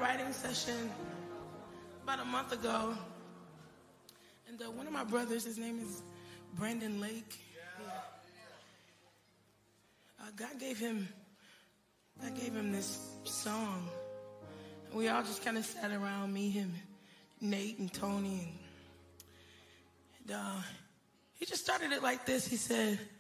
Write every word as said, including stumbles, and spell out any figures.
writing session about a month ago, and uh, one of my brothers, his name is Brandon Lake. Yeah. Uh, God gave him, God gave him this song. And we all just kind of sat around, me, him, Nate, and Tony, and, and uh, he just started it like this. He said,